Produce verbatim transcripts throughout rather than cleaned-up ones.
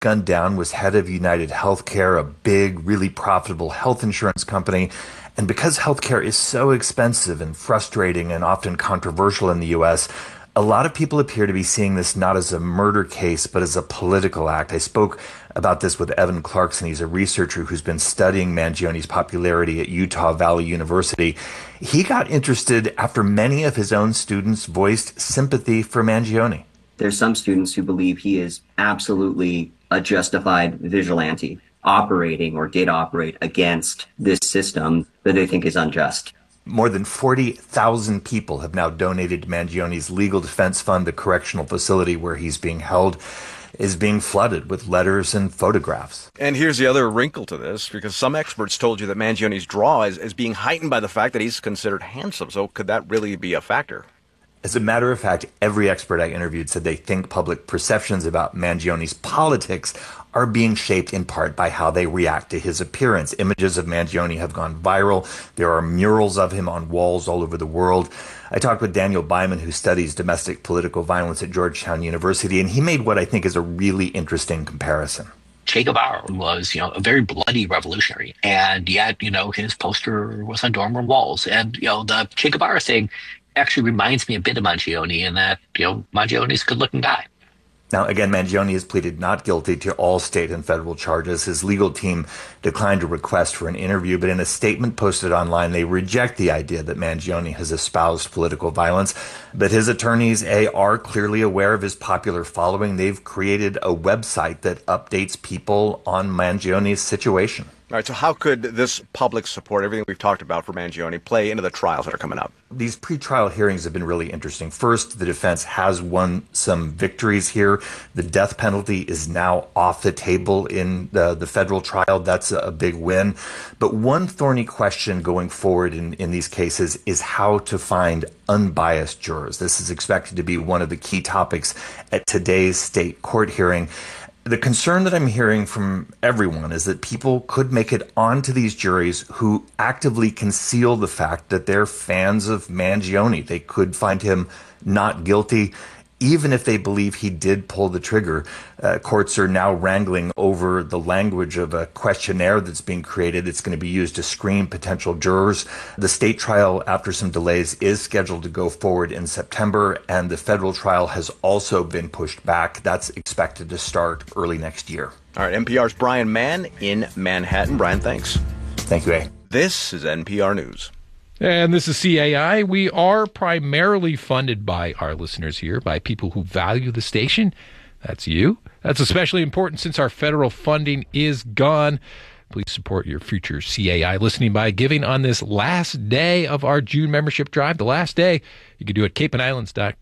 gunned down was head of United Healthcare, a big, really profitable health insurance company. And because healthcare is so expensive and frustrating and often controversial in the U S, a lot of people appear to be seeing this not as a murder case, but as a political act. I spoke about this with Evan Clarkson. He's a researcher who's been studying Mangioni's popularity at Utah Valley University. He got interested after many of his own students voiced sympathy for Mangione. There's some students who believe he is absolutely a justified vigilante, operating or did operate against this system that they think is unjust. More than forty thousand people have now donated to Mangione's legal defense fund. The correctional facility where he's being held is being flooded with letters and photographs. And here's the other wrinkle to this, because some experts told you that Mangione's draw is, is being heightened by the fact that he's considered handsome. So could that really be a factor? As a matter of fact, every expert I interviewed said they think public perceptions about Mangione's politics are being shaped in part by how they react to his appearance. Images of Mangione have gone viral. There are murals of him on walls all over the world. I talked with Daniel Byman, who studies domestic political violence at Georgetown University, and he made what I think is a really interesting comparison. Che Guevara was, you know, a very bloody revolutionary, and yet, you know, his poster was on dorm room walls. And, you know, the Che Guevara thing actually reminds me a bit of Mangione in that, you know, Mangione's a good-looking guy. Now, again, Mangione has pleaded not guilty to all state and federal charges. His legal team declined a request for an interview, but in a statement posted online, they reject the idea that Mangione has espoused political violence. But his attorneys, A, are clearly aware of his popular following. They've created a website that updates people on Mangione's situation. All right, so how could this public support, everything we've talked about for Mangione, play into the trials that are coming up? These pretrial hearings have been really interesting. First, the defense has won some victories here. The death penalty is now off the table in the, the federal trial. That's a big win. But one thorny question going forward in, in these cases is how to find unbiased jurors. This is expected to be one of the key topics at today's state court hearing. The concern that I'm hearing from everyone is that people could make it onto these juries who actively conceal the fact that they're fans of Mangione. They could find him not guilty, even if they believe he did pull the trigger. Uh, courts are now wrangling over the language of a questionnaire that's being created. It's going to be used to screen potential jurors. The state trial, after some delays, is scheduled to go forward in September, and the federal trial has also been pushed back. That's expected to start early next year. All right, N P R's Brian Mann in Manhattan. Brian, thanks. Thank you, A. This is N P R News. And this is C A I. We are primarily funded by our listeners here, by people who value the station. That's you. That's especially important since our federal funding is gone. Please support your future C A I listening by giving on this last day of our June membership drive. The last day, you can do it at cape and islands dot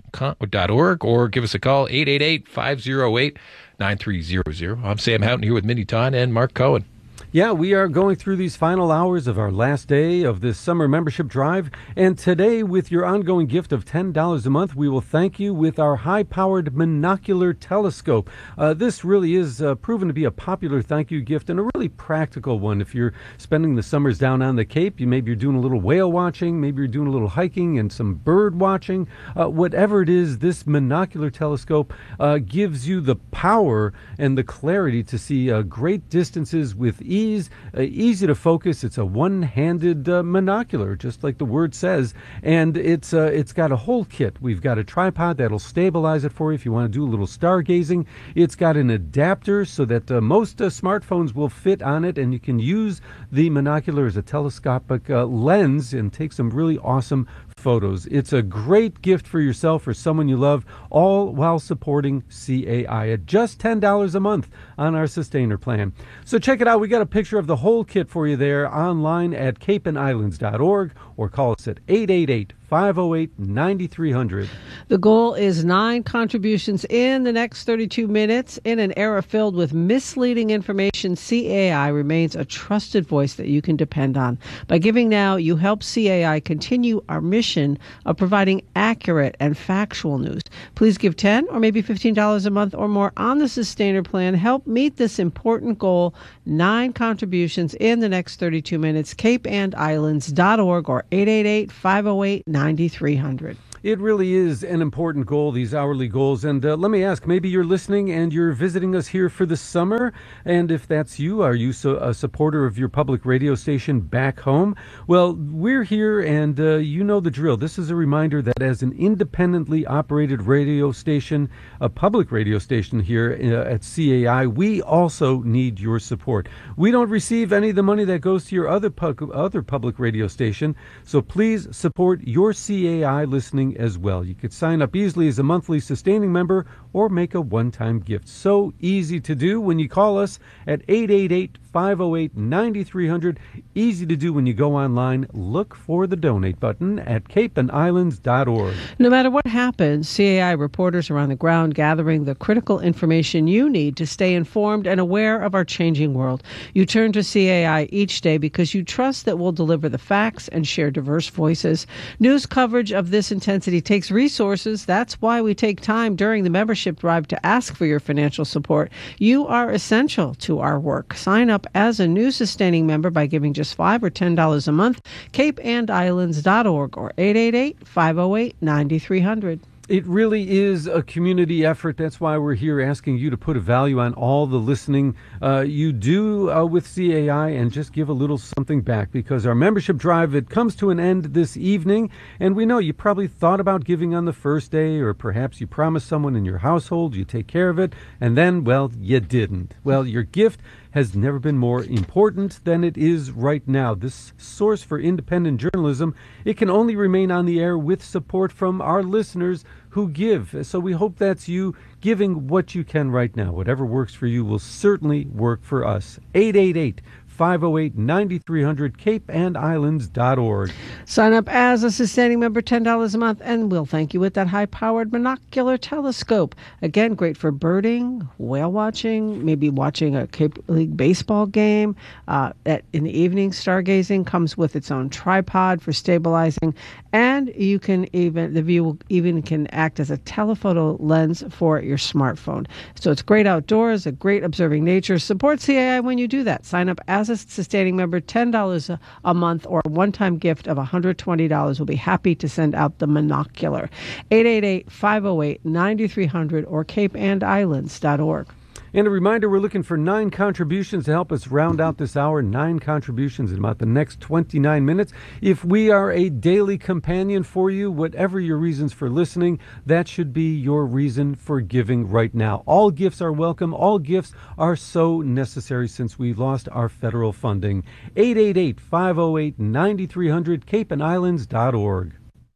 org or give us a call, eight eight eight, five oh eight, nine three zero zero. I'm Sam Houghton here with Mindy Ton and Mark Cohen. Yeah, we are going through these final hours of our last day of this summer membership drive. And today, with your ongoing gift of ten dollars a month, we will thank you with our high-powered monocular telescope. Uh, this really is uh, proven to be a popular thank you gift and a really practical one. If you're spending the summers down on the Cape, you maybe you're doing a little whale watching, maybe you're doing a little hiking and some bird watching. Uh, whatever it is, this monocular telescope uh, gives you the power and the clarity to see uh, great distances with ease. Ease, uh, easy to focus. It's a one-handed uh, monocular, just like the word says, and it's uh, it's got a whole kit. We've got a tripod that'll stabilize it for you if you want to do a little stargazing. It's got an adapter so that uh, most uh, smartphones will fit on it, and you can use the monocular as a telescopic uh, lens and take some really awesome photos. It's a great gift for yourself or someone you love, all while supporting C A I at just ten dollars a month on our Sustainer plan. So check it out. We got a picture of the whole kit for you there online at cape and islands dot org or call us at eight eight eight, five oh eight, nine three hundred. The goal is nine contributions in the next thirty-two minutes. In an era filled with misleading information, C A I remains a trusted voice that you can depend on. By giving now, you help C A I continue our mission of providing accurate and factual news. Please give ten dollars or maybe fifteen dollars a month or more on the Sustainer plan. Help meet this important goal. Nine contributions in the next thirty-two minutes. cape and islands dot org or eight eight eight, five oh eight, nine three hundred. It really is an important goal, these hourly goals. And uh, let me ask, maybe you're listening and you're visiting us here for the summer. And if that's you, are you so, a supporter of your public radio station back home? Well, we're here and uh, you know the drill. This is a reminder that as an independently operated radio station, a public radio station here uh, at C A I, we also need your support. We don't receive any of the money that goes to your other, pu- other public radio station. So please support your C A I listening as well. You could sign up easily as a monthly sustaining member or make a one-time gift. So easy to do when you call us at eight eight eight, five oh eight, nine three hundred. Easy to do when you go online. Look for the donate button at cape and islands dot org. No matter what happens, C A I reporters are on the ground gathering the critical information you need to stay informed and aware of our changing world. You turn to C A I each day because you trust that we'll deliver the facts and share diverse voices. News coverage of this intensity takes resources. That's why we take time during the membership drive to ask for your financial support. You are essential to our work. Sign up as a new sustaining member by giving just five or ten dollars a month. cape and islands dot org or eight eight eight, five oh eight, nine three hundred. It really is a community effort. That's why we're here asking you to put a value on all the listening uh, you do uh, with C A I and just give a little something back, because our membership drive, it comes to an end this evening. And we know you probably thought about giving on the first day, or perhaps you promised someone in your household you take care of it, and then, well, you didn't. Well, your gift has never been more important than it is right now. This source for independent journalism, it can only remain on the air with support from our listeners who give. So we hope that's you giving what you can right now. Whatever works for you will certainly work for us. eight eight eight, five oh eight, nine three hundred, cape and islands dot org. Sign up as a sustaining member, ten dollars a month, and we'll thank you with that high-powered monocular telescope. Again, great for birding, whale watching, maybe watching a Cape League baseball game. Uh, at, in the evening, stargazing comes with its own tripod for stabilizing, and you can even the view even can act as a telephoto lens for your smartphone. So it's great outdoors, a great observing nature. Support C A I when you do that. Sign up as a sustaining member, ten dollars a, a month, or a one-time gift of one hundred twenty dollars. We'll be happy to send out the monocular. eight eight eight, five oh eight, nine three hundred or cape and islands dot org. And a reminder, we're looking for nine contributions to help us round out this hour. Nine contributions in about the next twenty-nine minutes. If we are a daily companion for you, whatever your reasons for listening, that should be your reason for giving right now. All gifts are welcome. All gifts are so necessary since we lost our federal funding. eight eight eight, five oh eight, nine three hundred, cape and islands dot org.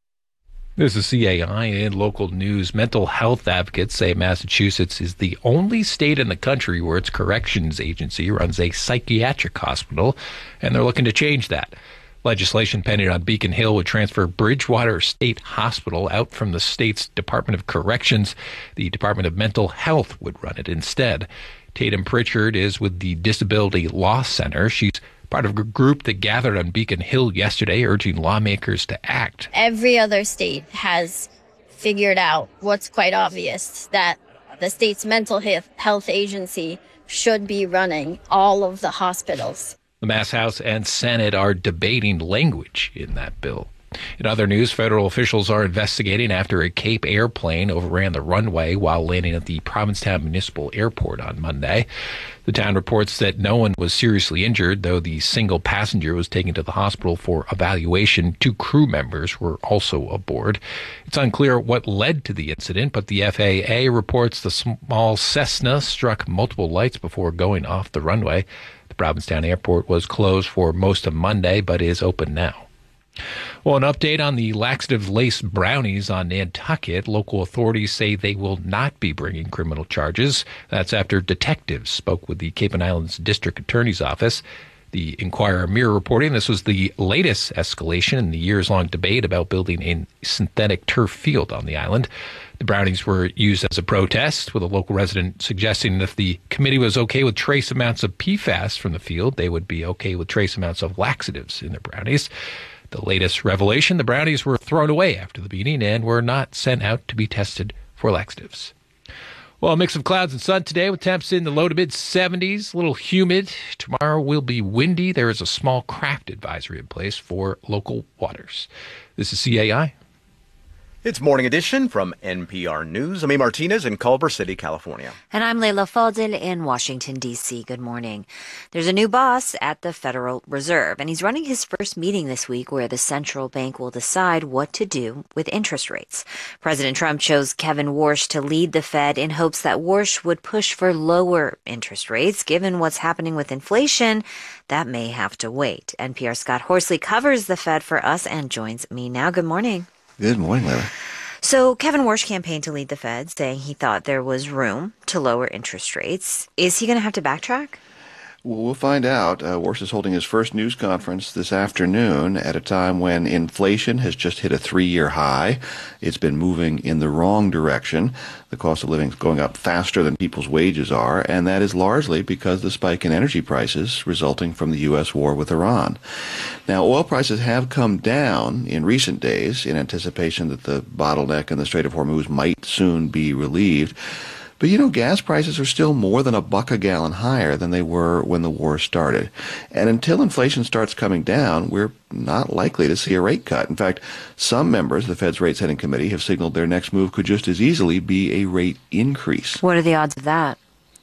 This is C A I and local news. Mental health advocates say Massachusetts is the only state in the country where its corrections agency runs a psychiatric hospital, and they're looking to change that. Legislation pending on Beacon Hill would transfer Bridgewater State Hospital out from the state's Department of Corrections. The Department of Mental Health would run it instead. Tatum Pritchard is with the Disability Law Center. She's part of a group that gathered on Beacon Hill yesterday, urging lawmakers to act. Every other state has figured out what's quite obvious, that the state's mental health agency should be running all of the hospitals. The Mass House and Senate are debating language in that bill. In other news, federal officials are investigating after a Cape airplane overran the runway while landing at the Provincetown Municipal Airport on Monday. The town reports that no one was seriously injured, though the single passenger was taken to the hospital for evaluation. Two crew members were also aboard. It's unclear what led to the incident, but the F A A reports the small Cessna struck multiple lights before going off the runway. The Provincetown Airport was closed for most of Monday, but is open now. Well, an update on the laxative-laced brownies on Nantucket. Local authorities say they will not be bringing criminal charges. That's after detectives spoke with the Cape and Islands District Attorney's Office. The Inquirer Mirror reporting this was the latest escalation in the years-long debate about building a synthetic turf field on the island. The brownies were used as a protest, with a local resident suggesting that if the committee was okay with trace amounts of P FAS from the field, they would be okay with trace amounts of laxatives in their brownies. The latest revelation, the brownies were thrown away after the meeting and were not sent out to be tested for laxatives. Well, a mix of clouds and sun today with temps in the low to mid seventies, a little humid. Tomorrow will be windy. There is a small craft advisory in place for local waters. This is C A I. It's Morning Edition from N P R News. I'm E. Martinez in Culver City, California. And I'm Leila Fadel in Washington, D C. Good morning. There's a new boss at the Federal Reserve, and he's running his first meeting this week where the central bank will decide what to do with interest rates. President Trump chose Kevin Warsh to lead the Fed in hopes that Warsh would push for lower interest rates. Given what's happening with inflation, that may have to wait. N P R's Scott Horsley covers the Fed for us and joins me now. Good morning. Good morning, Leila. So Kevin Warsh campaigned to lead the Fed, saying he thought there was room to lower interest rates. Is he going to have to backtrack? Well, we'll find out. Uh, Warsh is holding his first news conference this afternoon at a time when inflation has just hit a three-year high. It's been moving in the wrong direction. The cost of living is going up faster than people's wages are, and that is largely because of the spike in energy prices resulting from the U S war with Iran. Now, oil prices have come down in recent days in anticipation that the bottleneck in the Strait of Hormuz might soon be relieved. But, you know, gas prices are still more than a buck a gallon higher than they were when the war started. And until inflation starts coming down, we're not likely to see a rate cut. In fact, some members of the Fed's rate-setting committee have signaled their next move could just as easily be a rate increase. What are the odds of that?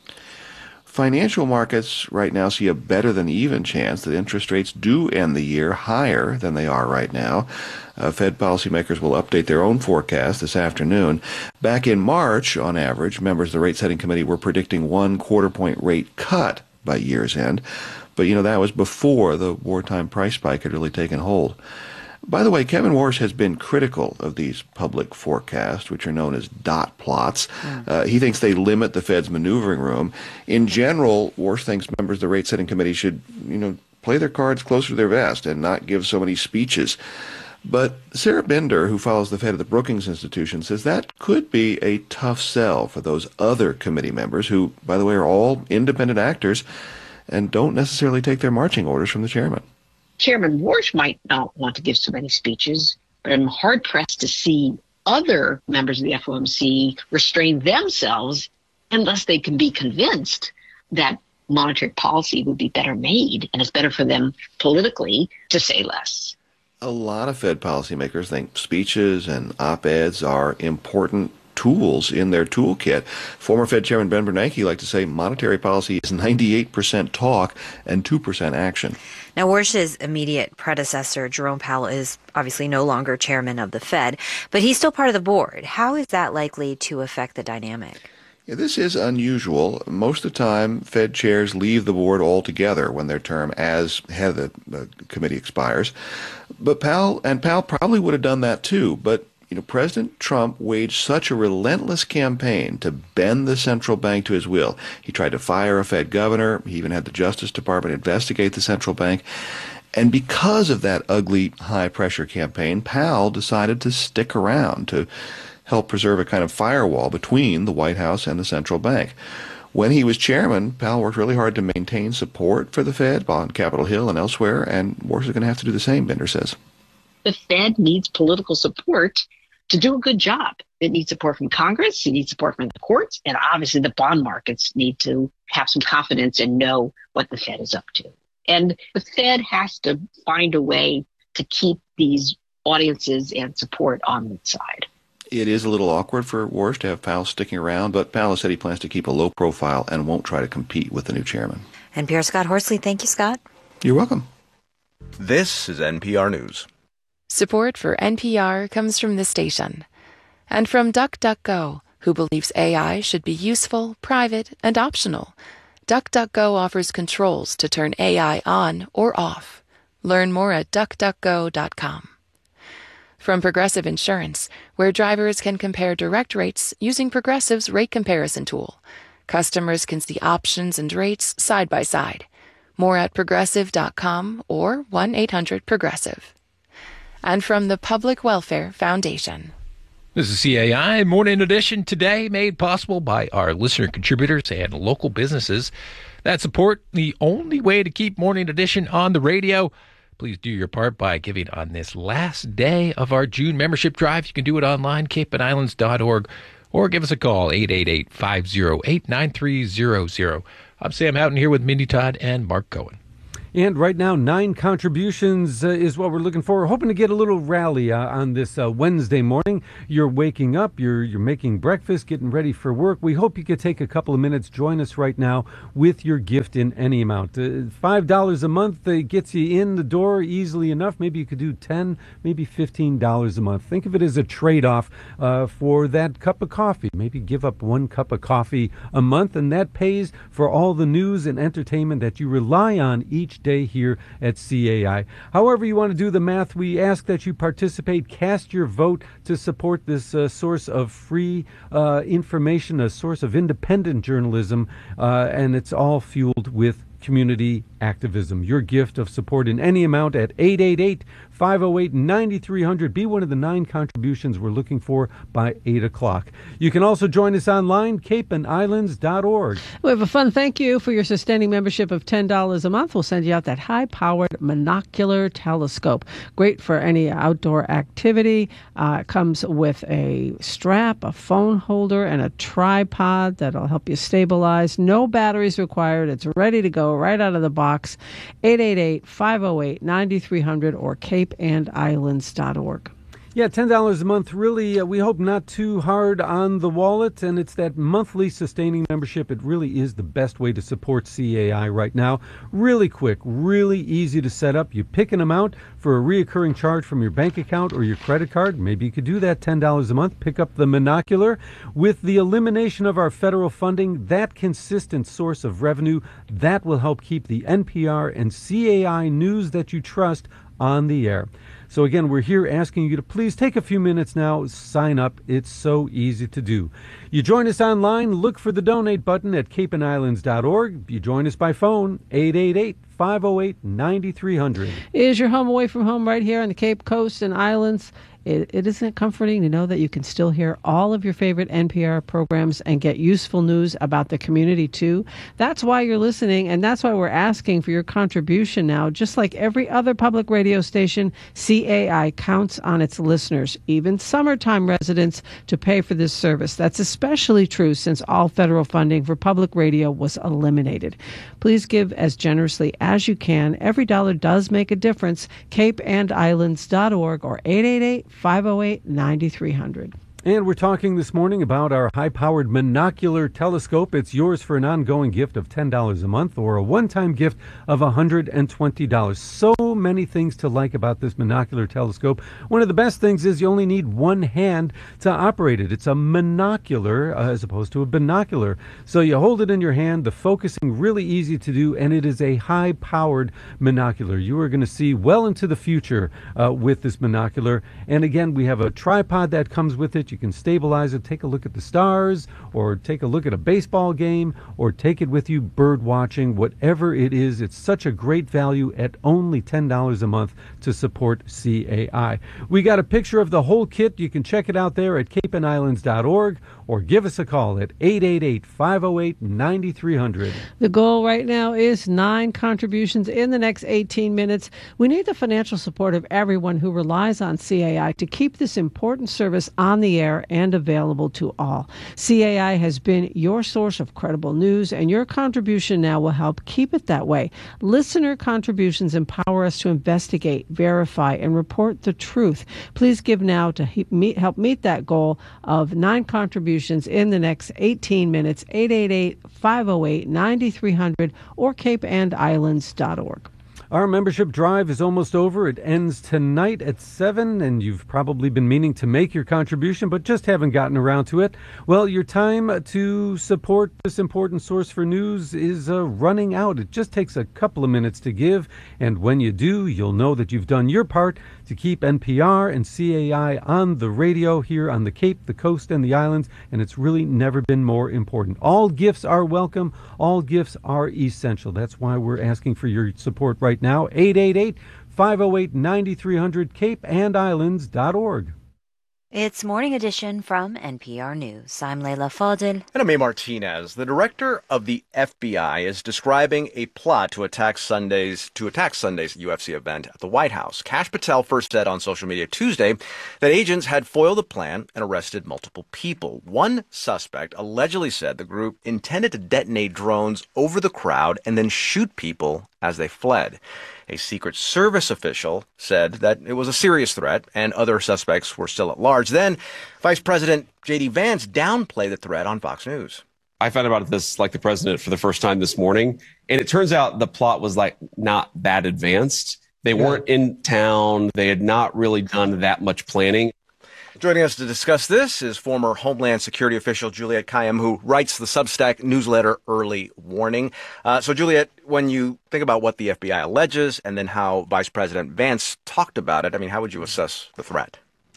Financial markets right now see a better than even chance that interest rates do end the year higher than they are right now. Uh, Fed policymakers will update their own forecast this afternoon. Back in March, on average, members of the rate-setting committee were predicting one quarter-point rate cut by year's end. But, you know, that was before the wartime price spike had really taken hold. By the way, Kevin Warsh has been critical of these public forecasts, which are known as dot plots. Mm. Uh, he thinks they limit the Fed's maneuvering room. In general, Warsh thinks members of the rate-setting committee should, you know, play their cards closer to their vest and not give so many speeches. But Sarah Bender, who follows the Fed at the Brookings Institution, says that could be a tough sell for those other committee members who, by the way, are all independent actors and don't necessarily take their marching orders from the chairman. Chairman Warsh might not want to give so many speeches, but I'm hard-pressed to see other members of the F O M C restrain themselves unless they can be convinced that monetary policy would be better made and it's better for them politically to say less. A lot of Fed policymakers think speeches and op-eds are important tools in their toolkit. Former Fed Chairman Ben Bernanke liked to say monetary policy is ninety-eight percent talk and two percent action. Now, Warsh's immediate predecessor, Jerome Powell, is obviously no longer chairman of the Fed, but he's still part of the board. How is that likely to affect the dynamic? Yeah, this is unusual. Most of the time, Fed chairs leave the board altogether when their term as head of the, the committee expires. But Powell, and Powell probably would have done that too, but You know, President Trump waged such a relentless campaign to bend the central bank to his will. He tried to fire a Fed governor. He even had the Justice Department investigate the central bank. And because of that ugly, high-pressure campaign, Powell decided to stick around to help preserve a kind of firewall between the White House and the central bank. When he was chairman, Powell worked really hard to maintain support for the Fed on Capitol Hill and elsewhere, and Warsh is going to have to do the same, Bender says. The Fed needs political support to do a good job. It needs support from Congress, it needs support from the courts, and obviously the bond markets need to have some confidence and know what the Fed is up to. And the Fed has to find a way to keep these audiences and support on its side. It is a little awkward for Warsh to have Powell sticking around, but Powell said he plans to keep a low profile and won't try to compete with the new chairman. N P R Scott Horsley. Thank you, Scott. You're welcome. This is N P R News. Support for N P R comes from this station and from DuckDuckGo, who believes A I should be useful, private, and optional. DuckDuckGo offers controls to turn A I on or off. Learn more at duck duck go dot com. From Progressive Insurance, where drivers can compare direct rates using Progressive's rate comparison tool. Customers can see options and rates side by side. More at progressive dot com or one eight hundred progressive. And from the Public Welfare Foundation. This is C A I Morning Edition today, made possible by our listener contributors and local businesses that support the only way to keep Morning Edition on the radio. Please do your part by giving on this last day of our June membership drive. You can do it online, cape and islands dot org, or give us a call, eight eight eight, five oh eight, nine three zero zero. I'm Sam Houghton here with Mindy Todd and Mark Cohen. And right now, nine contributions uh, is what we're looking for. We're hoping to get a little rally uh, on this uh, Wednesday morning. You're waking up, you're you're making breakfast, getting ready for work. We hope you could take a couple of minutes, join us right now with your gift in any amount. Uh, five dollars a month uh, gets you in the door easily enough. Maybe you could do ten, maybe fifteen dollars a month. Think of it as a trade-off uh, for that cup of coffee. Maybe give up one cup of coffee a month, and that pays for all the news and entertainment that you rely on each day here at C A I. However you want to do the math, we ask that you participate, cast your vote to support this uh, source of free uh, information, a source of independent journalism, uh, and it's all fueled with community activism. Your gift of support in any amount at eight eight eight, five oh eight, nine three hundred. Be one of the nine contributions we're looking for by eight o'clock. You can also join us online, cape and islands dot org. We have a fun thank you for your sustaining membership of ten dollars a month. We'll send you out that high-powered monocular telescope. Great for any outdoor activity. Uh, it comes with a strap, a phone holder, and a tripod that'll help you stabilize. No batteries required. It's ready to go right out of the box. eight eight eight, five oh eight, nine three hundred or cape and islands dot org. Yeah, ten dollars a month, really, uh, we hope not too hard on the wallet, and it's that monthly sustaining membership. It really is the best way to support C A I right now. Really quick, really easy to set up. You pick an amount for a reoccurring charge from your bank account or your credit card. Maybe you could do that ten dollars a month. Pick up the monocular. With the elimination of our federal funding, that consistent source of revenue, that will help keep the N P R and C A I news that you trust on the air. So again, we're here asking you to please take a few minutes now, sign up. It's so easy to do. You join us online, look for the donate button at cape and islands dot org. You join us by phone, eight eight eight, five oh eight, nine three hundred. Is your home away from home right here on the Cape Coast and Islands? It, it isn't it comforting to know that you can still hear all of your favorite N P R programs and get useful news about the community too? That's why you're listening, and that's why we're asking for your contribution now. Just like every other public radio station, C A I counts on its listeners, even summertime residents, to pay for this service. That's especially true since all federal funding for public radio was eliminated. Please give as generously as you can. Every dollar does make a difference. cape and islands dot org or eight eight eight, five oh eight, nine three hundred. And we're talking this morning about our high-powered monocular telescope. It's yours for an ongoing gift of ten dollars a month or a one-time gift of one hundred twenty dollars. So many things to like about this monocular telescope. One of the best things is you only need one hand to operate it. It's a monocular uh, as opposed to a binocular. So you hold it in your hand, the focusing really easy to do, and it is a high-powered monocular. You are going to see well into the future uh, with this monocular. And again, we have a tripod that comes with it. You can stabilize it, take a look at the stars, or take a look at a baseball game, or take it with you bird watching, whatever it is. It's such a great value at only ten dollars a month to support C A I. We got a picture of the whole kit. You can check it out there at cape and islands dot org or give us a call at eight eight eight, five oh eight, nine three hundred. The goal right now is nine contributions in the next eighteen minutes. We need the financial support of everyone who relies on C A I to keep this important service on the air and available to all. C A I has been your source of credible news, and your contribution now will help keep it that way. Listener contributions empower us to investigate, verify, and report the truth. Please give now to he- meet, help meet that goal of nine contributions in the next eighteen minutes. eight eight eight, five oh eight, nine three hundred or cape and islands dot org. Our membership drive is almost over. It ends tonight at seven, and you've probably been meaning to make your contribution, but just haven't gotten around to it. Well, your time to support this important source for news is uh, running out. It just takes a couple of minutes to give, and when you do, you'll know that you've done your part to keep N P R and C A I on the radio here on the Cape, the Coast, and the Islands, and it's really never been more important. All gifts are welcome. All gifts are essential. That's why we're asking for your support right now. eight eight eight, five oh eight, nine three hundred, cape and islands dot org. It's Morning Edition from N P R News. I'm Leila Fadel. And I'm A. Martinez. The director of the F B I is describing a plot to attack Sunday's to attack Sunday's U F C event at the White House. Kash Patel first said on social media Tuesday that agents had foiled the plan and arrested multiple people. One suspect allegedly said the group intended to detonate drones over the crowd and then shoot people as they fled. A Secret Service official said that it was a serious threat and other suspects were still at large. Then Vice President J D Vance downplayed the threat on Fox News. I found out about this like the president for the first time this morning, and it turns out the plot was like not that advanced. They yeah. weren't in town. They had not really done that much planning. Joining us to discuss this is former Homeland Security official Juliette Kayyem, who writes the Substack newsletter Early Warning. Uh, so, Juliette, when you think about what the F B I alleges and then how Vice President Vance talked about it, I mean, how would you assess the threat?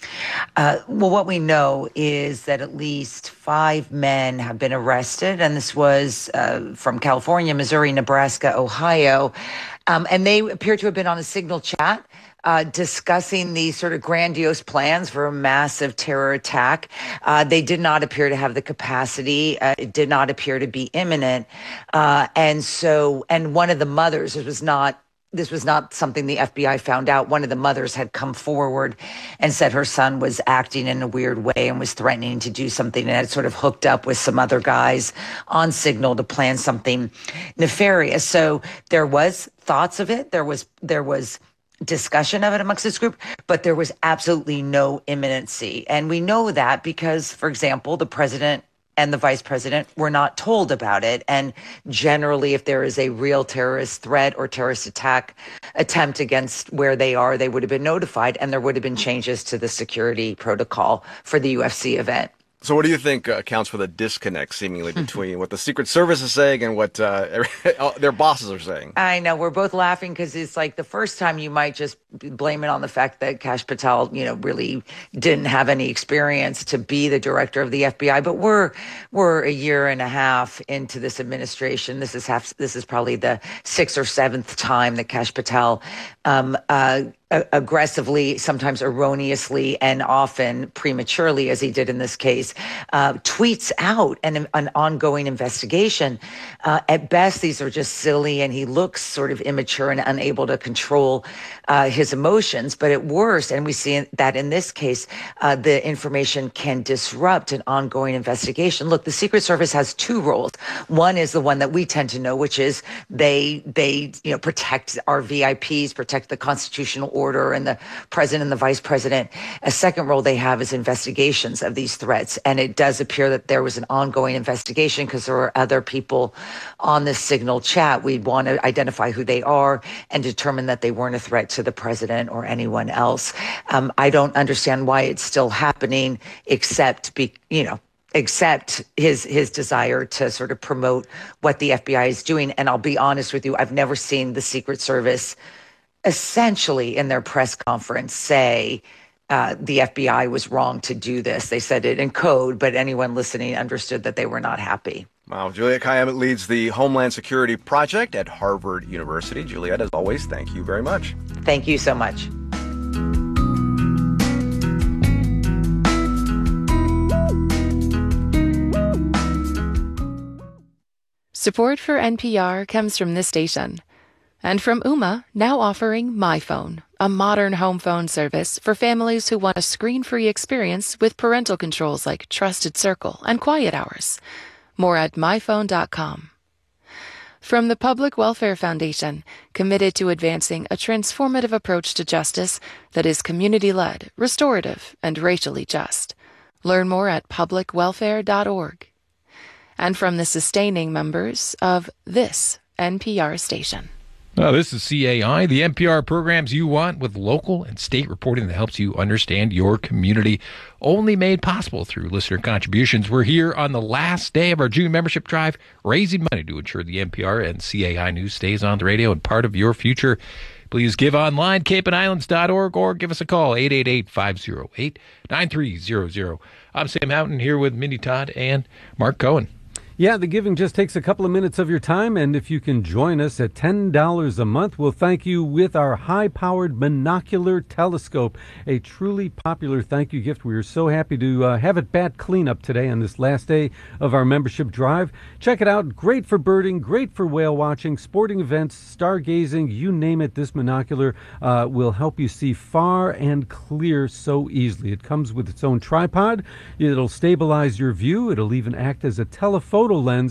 Uh, well, what we know is that at least five men have been arrested, and this was uh, from California, Missouri, Nebraska, Ohio, um, and they appear to have been on a Signal chat uh, discussing these sort of grandiose plans for a massive terror attack. Uh, they did not appear to have the capacity. Uh, it did not appear to be imminent. Uh, and so, and one of the mothers, it was not This was not something the F B I found out. One of the mothers had come forward and said her son was acting in a weird way and was threatening to do something, and had sort of hooked up with some other guys on Signal to plan something nefarious. So there was thoughts of it. There was there was discussion of it amongst this group, but there was absolutely no imminency. And we know that because, for example, the president and the vice president were not told about it. And generally, if there is a real terrorist threat or terrorist attack attempt against where they are, they would have been notified, and there would have been changes to the security protocol for the U F C event. So what do you think uh, accounts for the disconnect seemingly between what the Secret Service is saying and what uh, their bosses are saying? I know. We're both laughing because it's like the first time you might just blame it on the fact that Kash Patel, you know, really didn't have any experience to be the director of the F B I. But we're we're a year and a half into this administration. This is half. This is probably the sixth or seventh time that Kash Patel um, uh, aggressively, sometimes erroneously, and often prematurely, as he did in this case, uh, tweets out an, an ongoing investigation. Uh, at best, these are just silly, and he looks sort of immature and unable to control uh, his emotions. But at worst, and we see that in this case, uh, the information can disrupt an ongoing investigation. Look, the Secret Service has two roles. One is the one that we tend to know, which is they they you know protect our V I Ps, protect the constitutional order. Order and the president and the vice president. A second role they have is investigations of these threats. And it does appear that there was an ongoing investigation because there were other people on this Signal chat. We'd want to identify who they are and determine that they weren't a threat to the president or anyone else. Um, I don't understand why it's still happening, except be, you know, except his his desire to sort of promote what the F B I is doing. And I'll be honest with you, I've never seen the Secret Service essentially in their press conference say uh, the F B I was wrong to do this. They said it in code, but anyone listening understood that they were not happy. Wow. Juliette Kayyem leads the Homeland Security Project at Harvard University. Juliette, as always, thank you very much. Thank you so much. Support for N P R comes from this station. And from Ooma, now offering MyPhone, a modern home phone service for families who want a screen-free experience with parental controls like Trusted Circle and Quiet Hours. More at my phone dot com. From the Public Welfare Foundation, committed to advancing a transformative approach to justice that is community-led, restorative, and racially just. Learn more at public welfare dot org. And from the sustaining members of this N P R station. Oh, this is C A I, the N P R programs you want with local and state reporting that helps you understand your community, only made possible through listener contributions. We're here on the last day of our June membership drive, raising money to ensure the N P R and C A I news stays on the radio and part of your future. Please give online, cape and islands dot org, or give us a call, eight eight eight, five oh eight, nine three zero zero. I'm Sam Houghton here with Mindy Todd and Mark Cohen. Yeah, the giving just takes a couple of minutes of your time, and if you can join us at ten dollars a month, we'll thank you with our high-powered monocular telescope, a truly popular thank you gift. We are so happy to uh, have it bat cleanup today on this last day of our membership drive. Check it out. Great for birding, great for whale watching, sporting events, stargazing, you name it. This monocular uh, will help you see far and clear so easily. It comes with its own tripod. It'll stabilize your view. It'll even act as a telephoto lens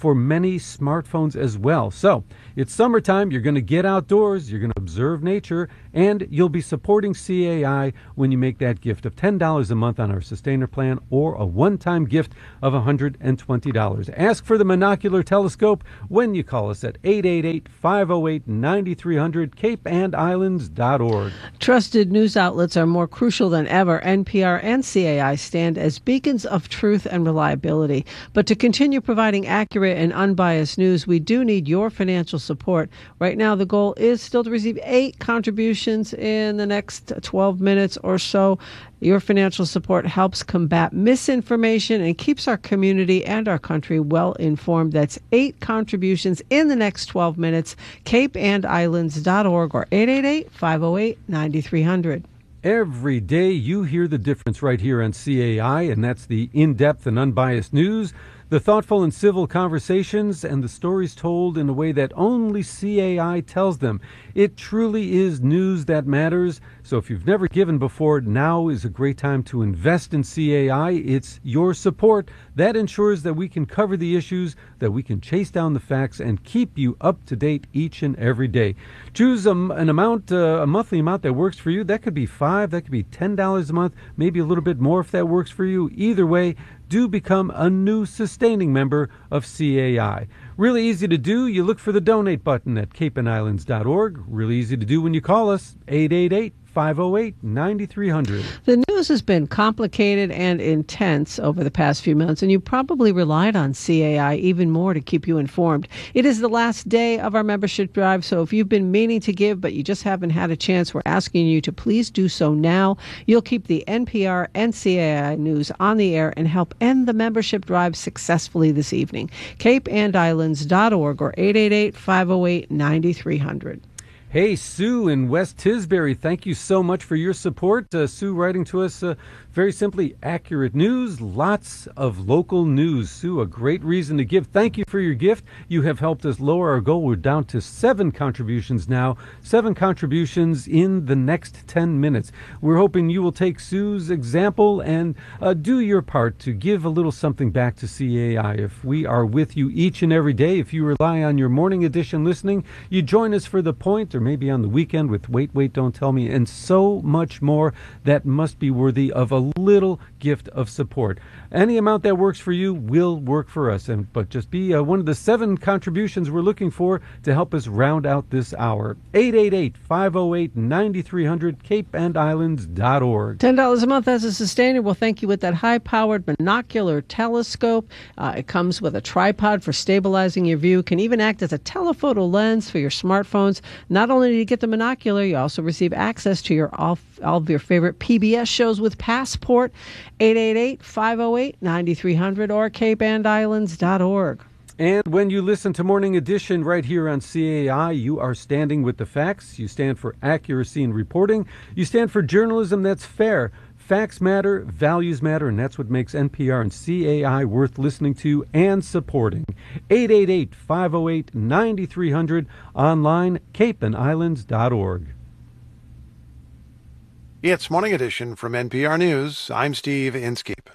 for many smartphones as well. So it's summertime. You're going to get outdoors. You're going to observe nature, and you'll be supporting C A I when you make that gift of ten dollars a month on our Sustainer plan or a one-time gift of one hundred twenty dollars. Ask for the Monocular Telescope when you call us at eight eight eight, five oh eight, nine three hundred, cape and islands dot org. Trusted news outlets are more crucial than ever. N P R and C A I stand as beacons of truth and reliability. But to continue providing accurate and unbiased news, we do need your financial support. Right now, the goal is still to receive eight contributions in the next twelve minutes or so. Your financial support helps combat misinformation and keeps our community and our country well informed. That's eight contributions in the next twelve minutes. cape and islands dot org or eight eight eight, five oh eight, nine three hundred. Every day you hear the difference right here on C A I, and that's the in-depth and unbiased news, the thoughtful and civil conversations, and the stories told in a way that only C A I tells them. It truly is news that matters. So if you've never given before, now is a great time to invest in C A I. It's your support that ensures that we can cover the issues, that we can chase down the facts, and keep you up to date each and every day. Choose a, an amount, uh, a monthly amount that works for you. That could be five, that could be ten dollars a month, maybe a little bit more if that works for you. Either way, do become a new sustaining member of C A I. Really easy to do. You look for the donate button at cape and islands dot org. Really easy to do when you call us, eight eight eight, five oh eight, nine three hundred. The news has been complicated and intense over the past few months, and you probably relied on C A I even more to keep you informed. It is the last day of our membership drive, so if you've been meaning to give but you just haven't had a chance, we're asking you to please do so now. You'll keep the N P R and C A I news on the air and help end the membership drive successfully this evening. cape and islands dot org or eight eight eight, five oh eight, nine three hundred. Hey, Sue in West Tisbury, thank you so much for your support. Uh, Sue writing to us, uh, very simply, accurate news, lots of local news. Sue, a great reason to give. Thank you for your gift. You have helped us lower our goal. We're down to seven contributions now, seven contributions in the next ten minutes. We're hoping you will take Sue's example and uh, do your part to give a little something back to C A I. If we are with you each and every day, if you rely on your morning edition listening, you join us for The Point, or maybe on the weekend with Wait, Wait, Don't Tell Me, and so much more, that must be worthy of a little gift of support. Any amount that works for you will work for us, and but just be uh, one of the seven contributions we're looking for to help us round out this hour. eight eight eight, five oh eight, nine three hundred, cape and islands dot org. ten dollars a month as a sustainer. We'll thank you with that high-powered monocular telescope. Uh, it comes with a tripod for stabilizing your view. Can even act as a telephoto lens for your smartphones. Not only do you get the monocular, you also receive access to your all, all of your favorite P B S shows with Passport. eight eight eight, five oh eight, nine three hundred or cape and islands dot org. And when you listen to Morning Edition right here on C A I, you are standing with the facts. You stand for accuracy in reporting. You stand for journalism that's fair. Facts matter, values matter, and that's what makes N P R and C A I worth listening to and supporting. eight eight eight, five oh eight, nine three hundred, online, cape and islands dot org. It's Morning Edition from N P R News. I'm Steve Inskeep.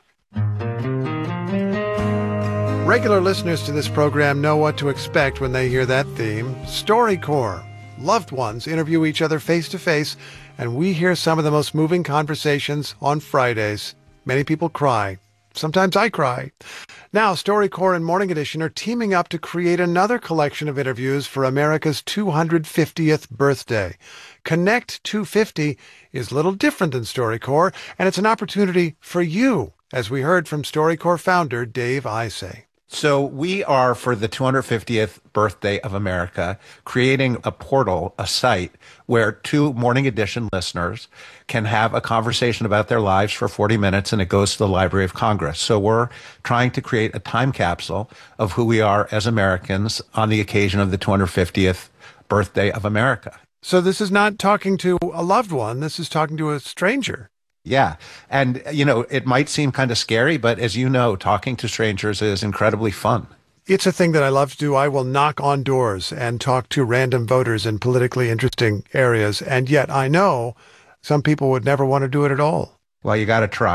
Regular listeners to this program know what to expect when they hear that theme. StoryCorps. Loved ones interview each other face-to-face, and we hear some of the most moving conversations on Fridays. Many people cry. Sometimes I cry. Now, StoryCorps and Morning Edition are teaming up to create another collection of interviews for America's two hundred fiftieth birthday. Connect two fifty is a little different than StoryCorps, and it's an opportunity for you, as we heard from StoryCorps founder Dave Isay. So we are, for the two hundred fiftieth birthday of America, creating a portal, a site, where two Morning Edition listeners can have a conversation about their lives for forty minutes, and it goes to the Library of Congress. So we're trying to create a time capsule of who we are as Americans on the occasion of the two hundred fiftieth birthday of America. So this is not talking to a loved one. This is talking to a stranger. Yeah. And, you know, it might seem kind of scary, but as you know, talking to strangers is incredibly fun. It's a thing that I love to do. I will knock on doors and talk to random voters in politically interesting areas. And yet I know some people would never want to do it at all. Well, you got to try.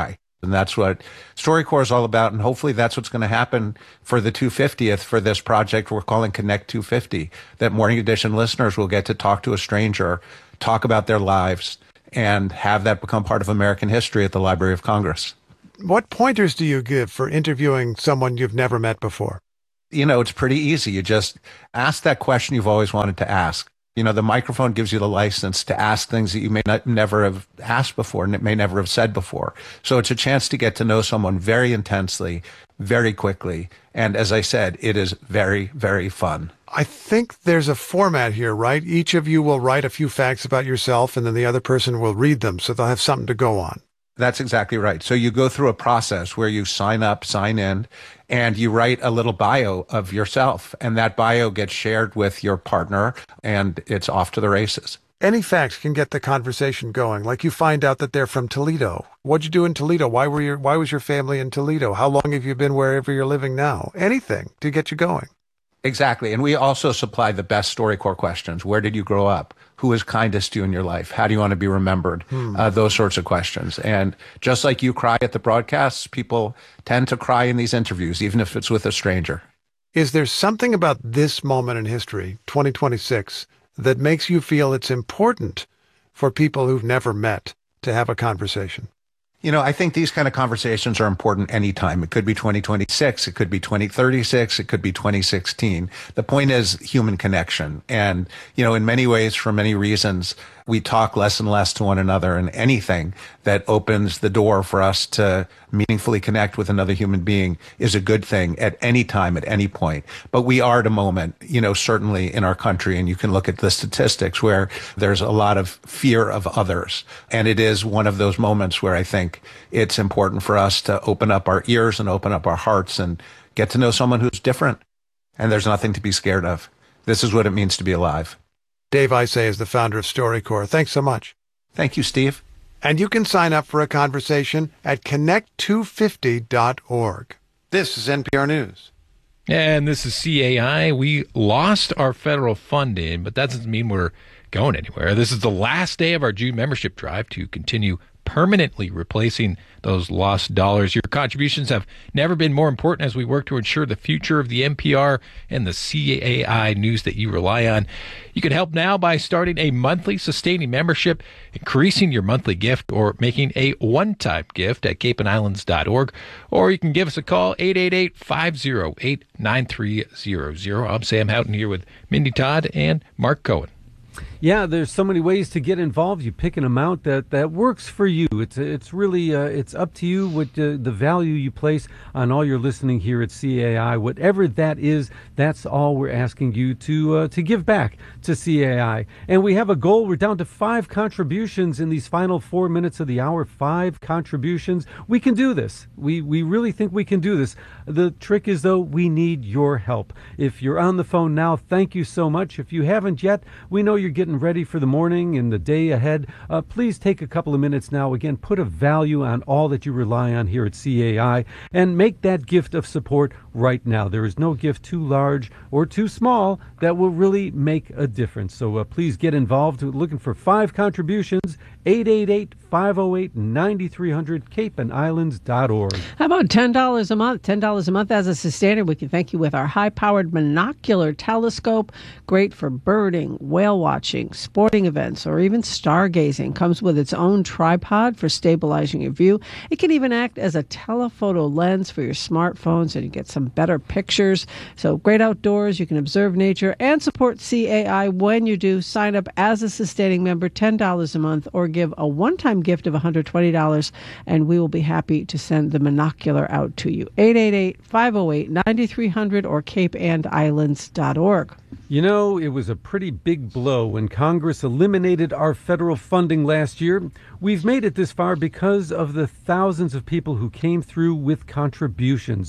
And that's what StoryCorps is all about. And hopefully that's what's going to happen for the two hundred fiftieth for this project we're calling Connect two fifty, that Morning Edition listeners will get to talk to a stranger, talk about their lives, and have that become part of American history at the Library of Congress. What pointers do you give for interviewing someone you've never met before? You know, it's pretty easy. You just ask that question you've always wanted to ask. You know, the microphone gives you the license to ask things that you may not never have asked before and it may never have said before. So it's a chance to get to know someone very intensely, very quickly. And as I said, it is very, very fun. I think there's a format here, right? Each of you will write a few facts about yourself and then the other person will read them so they'll have something to go on. That's exactly right. So you go through a process where you sign up, sign in, and you write a little bio of yourself. And that bio gets shared with your partner, and it's off to the races. Any facts can get the conversation going. Like you find out that they're from Toledo. What'd you do in Toledo? Why were your, why was your family in Toledo? How long have you been wherever you're living now? Anything to get you going. Exactly. And we also supply the best StoryCorps questions. Where did you grow up? Who is kindest to you in your life? How do you want to be remembered? Hmm. Uh, those sorts of questions. And just like you cry at the broadcasts, people tend to cry in these interviews, even if it's with a stranger. Is there something about this moment in history, twenty twenty-six, that makes you feel it's important for people who've never met to have a conversation? You know, I think these kind of conversations are important anytime. It could be twenty twenty-six, it could be twenty thirty-six, it could be twenty sixteen. The point is human connection. And, you know, in many ways, for many reasons, we talk less and less to one another, and anything that opens the door for us to meaningfully connect with another human being is a good thing at any time, at any point. But we are at a moment, you know, certainly in our country, and you can look at the statistics where there's a lot of fear of others. And it is one of those moments where I think it's important for us to open up our ears and open up our hearts and get to know someone who's different. And there's nothing to be scared of. This is what it means to be alive. Dave Isay is the founder of StoryCorps. Thanks so much. Thank you, Steve. And you can sign up for a conversation at connect two fifty dot org. This is N P R News. And this is C A I. We lost our federal funding, but that doesn't mean we're going anywhere. This is the last day of our June membership drive to continue permanently replacing those lost dollars. Your contributions have never been more important as we work to ensure the future of the N P R and the C A I news that you rely on. You can help now by starting a monthly sustaining membership, increasing your monthly gift, or making a one-time gift at cape and islands dot org. Or you can give us a call, eight eight eight, five oh eight, nine three zero zero. I'm Sam Houghton here with Mindy Todd and Mark Cohen. Yeah, there's so many ways to get involved. You pick an amount that, that works for you. It's it's really uh, it's up to you what uh, the value you place on all your listening here at C A I. Whatever that is, that's all we're asking you to uh, to give back to C A I. And we have a goal. We're down to five contributions in these final four minutes of the hour. Five contributions. We can do this. We we really think we can do this. The trick is, though, we need your help. If you're on the phone now, thank you so much. If you haven't yet, we know you're getting ready for the morning and the day ahead. Uh, please take a couple of minutes now. Again, put a value on all that you rely on here at C A I and make that gift of support right now. There is no gift too large or too small that will really make a difference. So uh, please get involved. We're looking for five contributions. eight eight eight, five oh eight, nine three hundred, cape and islands dot org. How about ten dollars a month? ten dollars a month as a sustainer. We can thank you with our high-powered monocular telescope. Great for birding, whale watching, sporting events, or even stargazing. Comes with its own tripod for stabilizing your view. It can even act as a telephoto lens for your smartphones, and you get some better pictures. So great outdoors. You can observe nature and support C A I when you do. Sign up as a sustaining member, ten dollars a month, or give a one-time gift of one hundred twenty dollars, and we will be happy to send the monocular out to you. eight eight eight, five oh eight, nine three hundred or cape and islands dot org. You know, it was a pretty big blow when Congress eliminated our federal funding last year. We've made it this far because of the thousands of people who came through with contributions.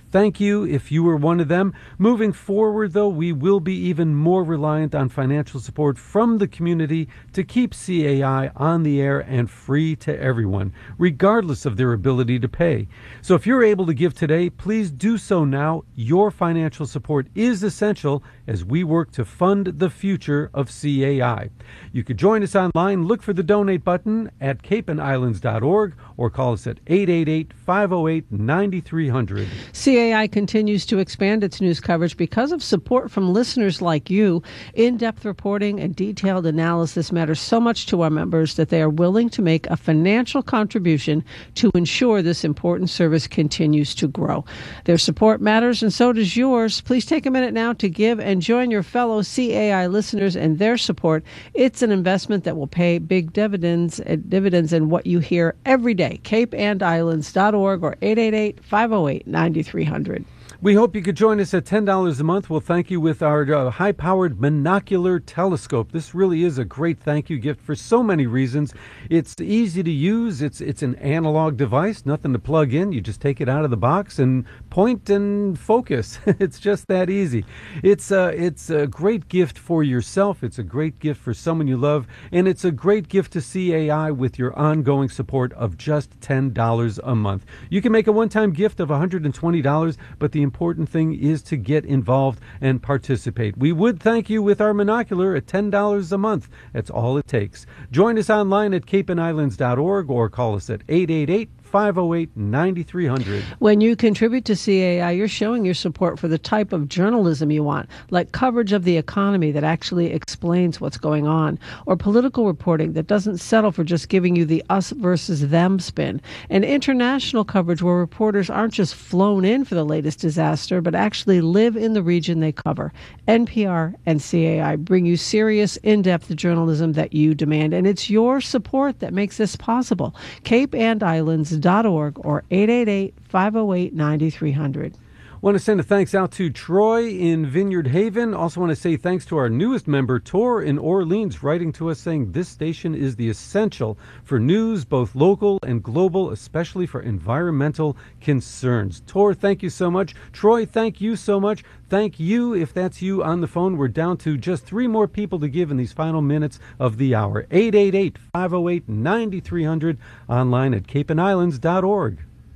Thank you if you were one of them. Moving forward, though, we will be even more reliant on financial support from the community to keep C A I on the air and free to everyone, regardless of their ability to pay. So if you're able to give today, please do so now. Your financial support is essential as we work to fund the future of C A I. You could join us online. Look for the donate button at cape and islands dot org or call us at eight eight eight, five oh eight, nine three hundred. C A I continues to expand its news coverage because of support from listeners like you. In-depth reporting and detailed analysis matter so much to our members that they are willing to make a financial contribution to ensure this important service continues to grow. Their support matters, and so does yours. Please take a minute now to give and join your fellow C A I listeners in their support. It's an investment that will pay big dividends, uh, dividends in what you hear every day. cape and islands dot org or eight eight eight, five oh eight, nine three hundred. We hope you could join us at ten dollars a month. We'll thank you with our uh, high-powered monocular telescope. This really is a great thank you gift for so many reasons. It's easy to use. It's it's an analog device, nothing to plug in. You just take it out of the box and point and focus. It's just that easy. It's uh, it's a great gift for yourself. It's a great gift for someone you love. And it's a great gift to C A I with your ongoing support of just ten dollars a month. You can make a one-time gift of one hundred twenty dollars, but the important thing is to get involved and participate. We would thank you with our monocular at ten dollars a month. That's all it takes. Join us online at cape and islands dot org or call us at eight eight eight, five oh eight, nine three hundred. When you contribute to C A I, you're showing your support for the type of journalism you want, like coverage of the economy that actually explains what's going on, or political reporting that doesn't settle for just giving you the us versus them spin, and international coverage where reporters aren't just flown in for the latest disaster, but actually live in the region they cover. N P R and C A I bring you serious, in-depth journalism that you demand, and it's your support that makes this possible. cape and islands dot org or eight eight eight, five oh eight, nine three hundred. Want to send a thanks out to Troy in Vineyard Haven. Also want to say thanks to our newest member, Tor in Orleans, writing to us saying this station is the essential for news, both local and global, especially for environmental concerns. Tor, thank you so much. Troy, thank you so much. Thank you if that's you on the phone. We're down to just three more people to give in these final minutes of the hour. eight eight eight, five oh eight, nine three hundred, online at cape and islands dot org.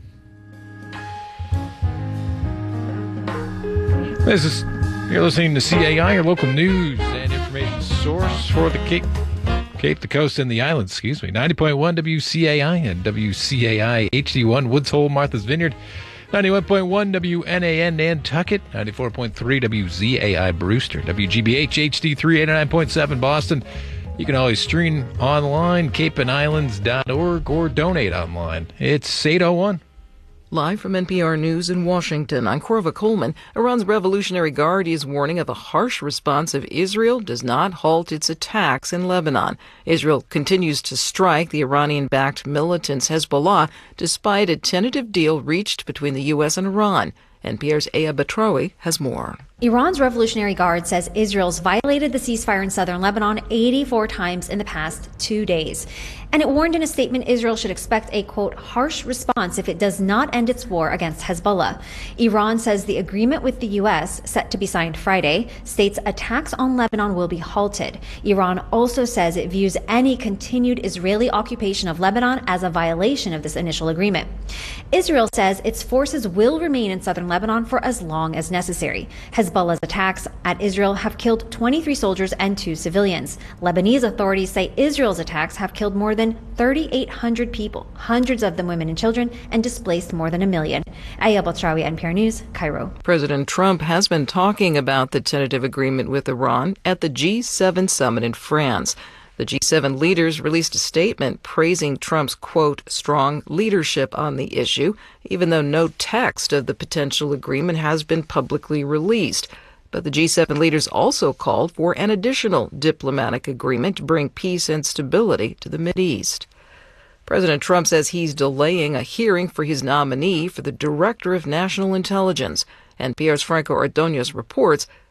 This is, you're listening to C A I, your local news and information source for the Cape, Cape, the coast, and the islands, excuse me. ninety point one W C A I and W C A I H D one, Woods Hole, Martha's Vineyard. ninety-one point one W N A N Nantucket. ninety-four point three W Z A I Brewster. W G B H H D three, eighty-nine point seven Boston. You can always stream online, cape and islands dot org, or donate online. It's eight oh one. Live from N P R News in Washington, I'm Corva Coleman. Iran's Revolutionary Guard is warning of a harsh response if Israel does not halt its attacks in Lebanon. Israel continues to strike the Iranian-backed militants Hezbollah despite a tentative deal reached between the U S and Iran. N P R's Aya Batrawi has more. Iran's Revolutionary Guard says Israel's violated the ceasefire in southern Lebanon eighty-four times in the past two days. And it warned in a statement Israel should expect a, quote, harsh response if it does not end its war against Hezbollah. Iran says the agreement with the U S, set to be signed Friday, states attacks on Lebanon will be halted. Iran also says it views any continued Israeli occupation of Lebanon as a violation of this initial agreement. Israel says its forces will remain in southern Lebanon for as long as necessary. Hezbollah's attacks at Israel have killed twenty-three soldiers and two civilians. Lebanese authorities say Israel's attacks have killed more than thirty-eight hundred people, hundreds of them women and children, and displaced more than a million. Aya Batrawi, N P R News, Cairo. President Trump has been talking about the tentative agreement with Iran at the G seven summit in France. The G seven leaders released a statement praising Trump's, quote, strong leadership on the issue, even though no text of the potential agreement has been publicly released. But the G seven leaders also called for an additional diplomatic agreement to bring peace and stability to the Mideast. President Trump says he's delaying a hearing for his nominee for the Director of National Intelligence. N P R's Franco Ordonez reports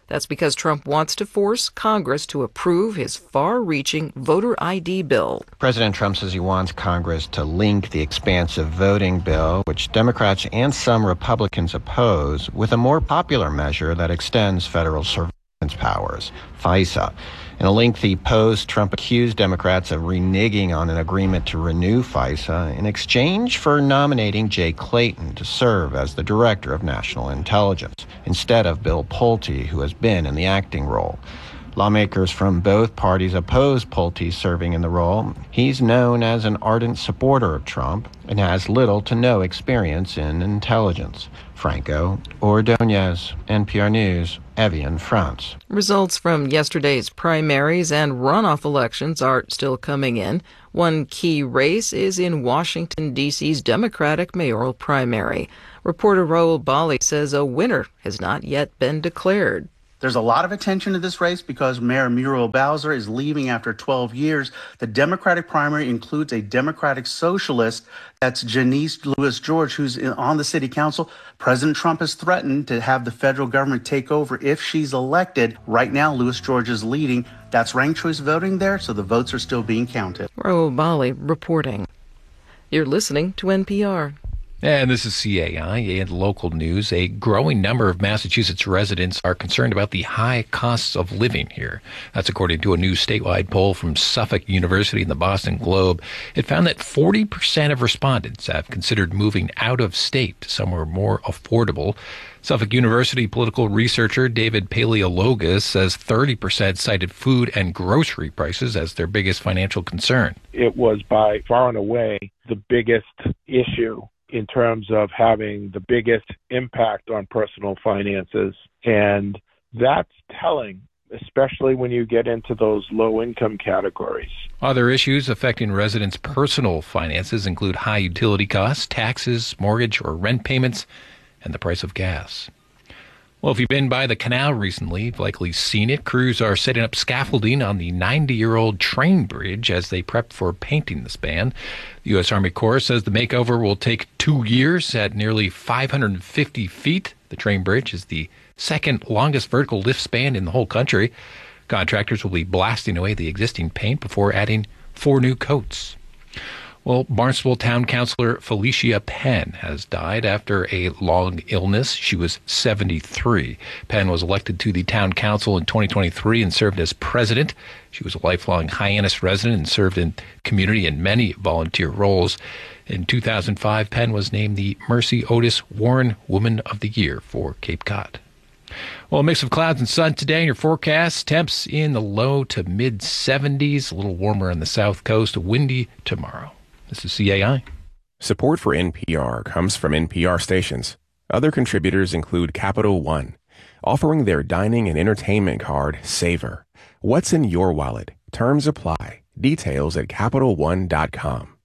That's because Trump wants to force Congress to approve his far-reaching voter I D bill. President Trump says he wants Congress to link the expansive voting bill, which Democrats and some Republicans oppose, with a more popular measure that extends federal surveillance powers, FISA. In a lengthy post, Trump accused Democrats of reneging on an agreement to renew FISA in exchange for nominating Jay Clayton to serve as the Director of National Intelligence, instead of Bill Pulte, who has been in the acting role. Lawmakers from both parties oppose Pulte serving in the role. He's known as an ardent supporter of Trump and has little to no experience in intelligence. Franco Ordonez, N P R News, Evian, France. Results from yesterday's primaries and runoff elections are still coming in. One key race is in Washington, D C's Democratic mayoral primary. Reporter Raul Bali says a winner has not yet been declared. There's a lot of attention to this race because Mayor Muriel Bowser is leaving after twelve years. The Democratic primary includes a Democratic socialist, that's Janice Lewis George, who's on the city council. President Trump has threatened to have the federal government take over if she's elected. Right now, Lewis George is leading. That's ranked choice voting there, so the votes are still being counted. Raul Bali reporting. You're listening to N P R. And this is C A I and local news. A growing number of Massachusetts residents are concerned about the high costs of living here. That's according to a new statewide poll from Suffolk University and the Boston Globe. It found that forty percent of respondents have considered moving out of state to somewhere more affordable. Suffolk University political researcher David Paleologus says thirty percent cited food and grocery prices as their biggest financial concern. It was by far and away the biggest issue in terms of having the biggest impact on personal finances. And that's telling, especially when you get into those low-income categories. Other issues affecting residents' personal finances include high utility costs, taxes, mortgage or rent payments, and the price of gas. Well, if you've been by the canal recently, you've likely seen it. Crews are setting up scaffolding on the ninety-year-old train bridge as they prep for painting the span. The U S Army Corps says the makeover will take two years at nearly five hundred fifty feet. The train bridge is the second longest vertical lift span in the whole country. Contractors will be blasting away the existing paint before adding four new coats. Well, Barnstable Town Councilor Felicia Penn has died after a long illness. She was seventy-three. Penn was elected to the town council in twenty twenty-three and served as president. She was a lifelong Hyannis resident and served in community in many volunteer roles. In two thousand five, Penn was named the Mercy Otis Warren Woman of the Year for Cape Cod. Well, a mix of clouds and sun today in your forecast. Temps in the low to mid seventies, a little warmer on the south coast, windy tomorrow. This is C A I. Support for N P R comes from N P R stations. Other contributors include Capital One, offering their dining and entertainment card, Savor. What's in your wallet? Terms apply. Details at Capital One dot com.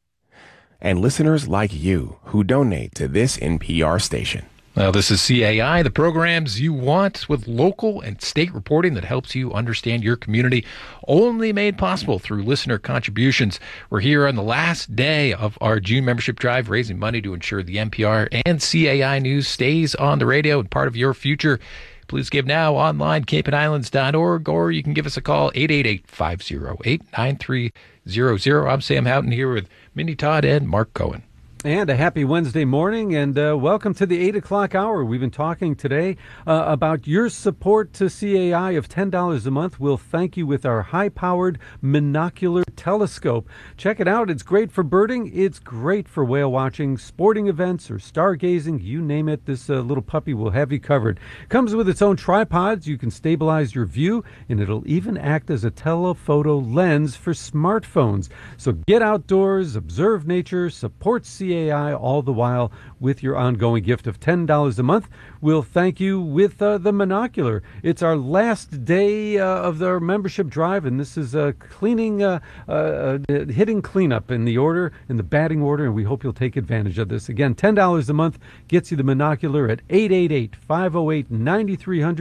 And listeners like you who donate to this N P R station. Well, this is C A I, the programs you want with local and state reporting that helps you understand your community, only made possible through listener contributions. We're here on the last day of our June membership drive, raising money to ensure the N P R and C A I news stays on the radio and part of your future. Please give now online, cape and islands dot org, or you can give us a call, eight eight eight, five oh eight, nine three zero zero. I'm Sam Houghton here with Mindy Todd and Mark Cohen. And a happy Wednesday morning, and uh, welcome to the eight o'clock hour. We've been talking today uh, about your support to C A I of ten dollars a month. We'll thank you with our high-powered monocular telescope. Check it out. It's great for birding. It's great for whale watching, sporting events, or stargazing. You name it, this uh, little puppy will have you covered. Comes with its own tripods. You can stabilize your view, and it'll even act as a telephoto lens for smartphones. So get outdoors, observe nature, support C A I, all the while with your ongoing gift of ten dollars a month. We'll thank you with uh, the monocular. It's our last day uh, of our membership drive, and this is uh, cleaning, uh, uh, hitting cleanup in the order, in the batting order, and we hope you'll take advantage of this. Again, ten dollars a month gets you the monocular at eight eight eight, five oh eight, nine three hundred.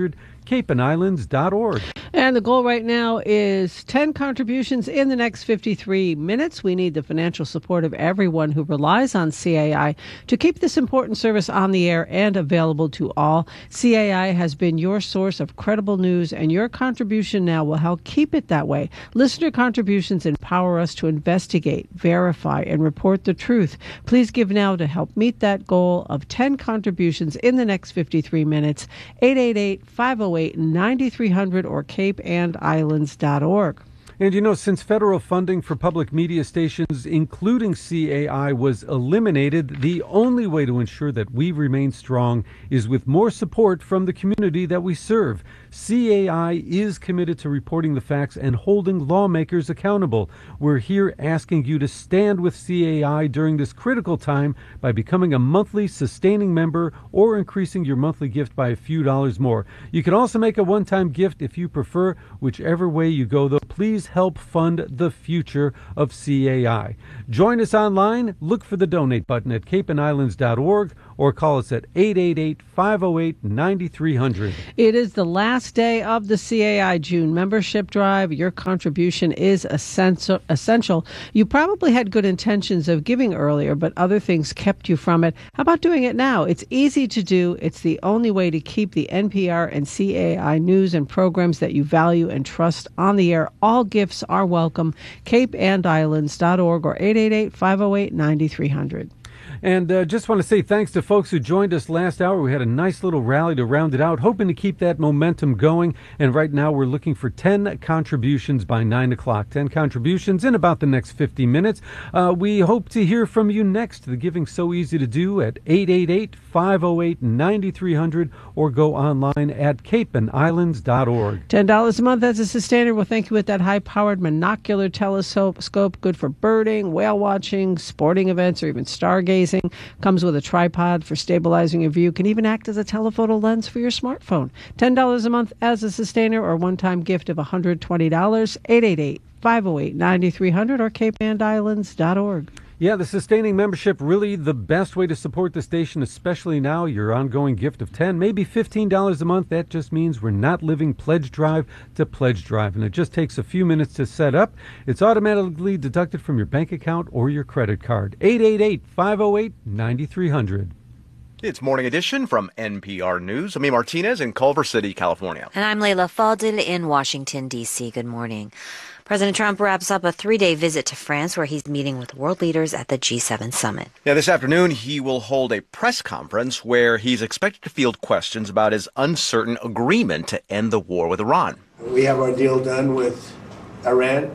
cape and islands dot org. And the goal right now is ten contributions in the next fifty-three minutes. We need the financial support of everyone who relies on C A I to keep this important service on the air and available to all. C A I has been your source of credible news, and your contribution now will help keep it that way. Listener contributions empower us to investigate, verify, and report the truth. Please give now to help meet that goal of ten contributions in the next fifty-three minutes. eight eight eight, five oh eight, nine three hundred or cape and islands dot org. And you know, since federal funding for public media stations, including C A I, was eliminated, the only way to ensure that we remain strong is with more support from the community that we serve. C A I is committed to reporting the facts and holding lawmakers accountable. We're here asking you to stand with C A I during this critical time by becoming a monthly sustaining member or increasing your monthly gift by a few dollars more. You can also make a one-time gift if you prefer. Whichever way you go, though, please help fund the future of C A I. Join us online. Look for the donate button at cape and islands dot org or call us at eight eight eight, five oh eight, nine three hundred. It is the last day of the C A I June membership drive. Your contribution is essential. essential. You probably had good intentions of giving earlier, but other things kept you from it. How about doing it now? It's easy to do. It's the only way to keep the N P R and C A I news and programs that you value and trust on the air. All gifts are welcome. cape and islands dot org or eight eight eight, five oh eight, nine three hundred. And uh, just want to say thanks to folks who joined us last hour. We had a nice little rally to round it out, hoping to keep that momentum going. And right now we're looking for ten contributions by nine o'clock. ten contributions in about the next fifty minutes. Uh, we hope to hear from you next. The giving's so easy to do at eight eight eight, five oh eight, nine three hundred or go online at cape and islands dot org. ten dollars a month as a sustainer will thank you with that high-powered monocular telescope, good for birding, whale watching, sporting events, or even stargazing. Comes with a tripod for stabilizing your view. Can even act as a telephoto lens for your smartphone. ten dollars a month as a sustainer or one-time gift of one hundred twenty dollars. eight eight eight, five oh eight, nine three hundred or cape and islands dot org. Yeah, the sustaining membership, really the best way to support the station, especially now. Your ongoing gift of ten, maybe fifteen dollars a month. That just means we're not living pledge drive to pledge drive, and it just takes a few minutes to set up. It's automatically deducted from your bank account or your credit card. eight eight eight, five oh eight, nine three hundred. It's Morning Edition from N P R News. I'm E. Martinez in Culver City, California. And I'm Leila Fadel in Washington, D C. Good morning. President Trump wraps up a three-day visit to France where he's meeting with world leaders at the G seven summit. Yeah, this afternoon he will hold a press conference where he's expected to field questions about his uncertain agreement to end the war with Iran. We have our deal done with Iran,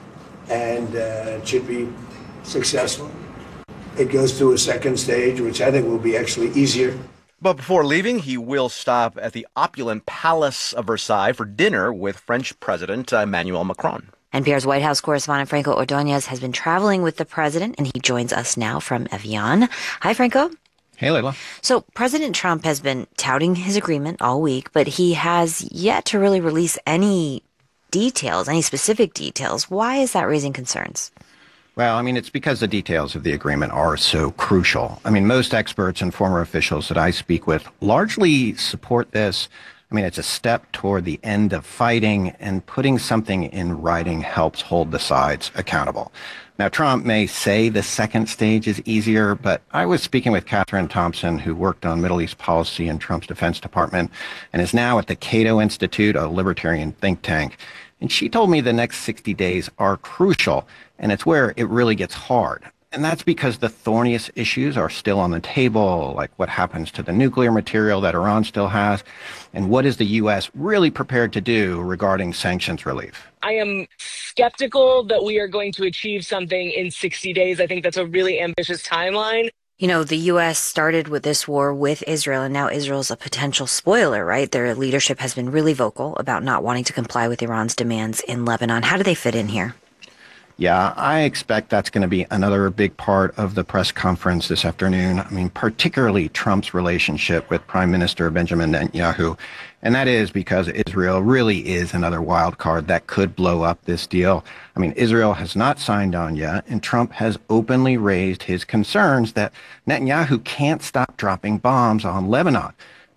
and uh, it should be successful. It goes to a second stage, which I think will be actually easier. But before leaving, he will stop at the opulent Palace of Versailles for dinner with French President Emmanuel Macron. N P R's White House correspondent Franco Ordonez has been traveling with the president, and he joins us now from Evian. Hi, Franco. Hey, Leila. So President Trump has been touting his agreement all week, but he has yet to really release any details, any specific details. Why is that raising concerns? Well, I mean, it's because the details of the agreement are so crucial. I mean, most experts and former officials that I speak with largely support this. I mean, it's a step toward the end of fighting, and putting something in writing helps hold the sides accountable. Now, Trump may say the second stage is easier, but I was speaking with Catherine Thompson, who worked on Middle East policy in Trump's Defense Department and is now at the Cato Institute, a libertarian think tank. And she told me the next sixty days are crucial, and it's where it really gets hard. And that's because the thorniest issues are still on the table, like what happens to the nuclear material that Iran still has, and what is the U S really prepared to do regarding sanctions relief. I am skeptical that we are going to achieve something in sixty days. I think that's a really ambitious timeline. You know, the U S started with this war with Israel, and now Israel's a potential spoiler, right? Their leadership has been really vocal about not wanting to comply with Iran's demands in Lebanon. How do they fit in here? Yeah, I expect that's going to be another big part of the press conference this afternoon. I mean, particularly Trump's relationship with Prime Minister Benjamin Netanyahu. And that is because Israel really is another wild card that could blow up this deal. I mean, Israel has not signed on yet, and Trump has openly raised his concerns that Netanyahu can't stop dropping bombs on Lebanon.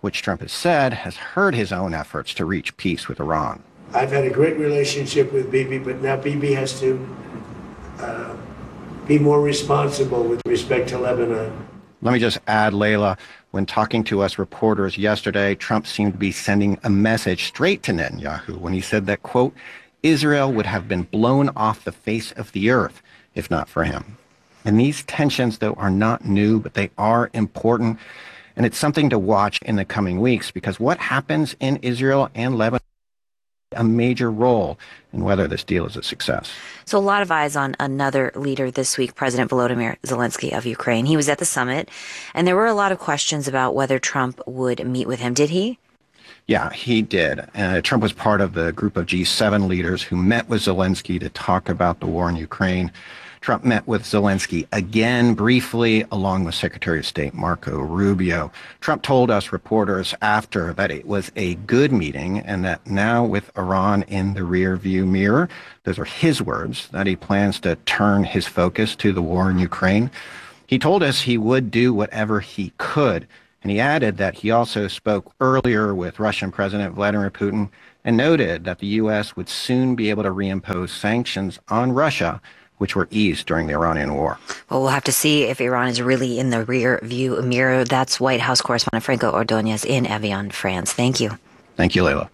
which Trump has said has hurt his own efforts to reach peace with Iran. I've had a great relationship with Bibi, but now Bibi has to uh, be more responsible with respect to Lebanon. Let me just add, Layla, when talking to us reporters yesterday, Trump seemed to be sending a message straight to Netanyahu when he said that, quote, Israel would have been blown off the face of the earth if not for him. And these tensions, though, are not new, but they are important. And it's something to watch in the coming weeks, because what happens in Israel and Lebanon a major role in whether this deal is a success. So a lot of eyes on another leader this week, President Volodymyr Zelensky of Ukraine. He was at the summit, and there were a lot of questions about whether Trump would meet with him. Did he? Yeah, he did. Uh, Trump was part of the group of G seven leaders who met with Zelensky to talk about the war in Ukraine. Trump met with Zelensky again briefly, along with Secretary of State Marco Rubio. Trump told us reporters after that it was a good meeting, and that now with Iran in the rearview mirror, those are his words, that he plans to turn his focus to the war in Ukraine. He told us he would do whatever he could, and he added that he also spoke earlier with Russian President Vladimir Putin and noted that the U S would soon be able to reimpose sanctions on Russia, which were eased during the Iranian war. Well, we'll have to see if Iran is really in the rear view mirror. That's White House correspondent Franco Ordonez in Evian, France. Thank you. Thank you, Layla.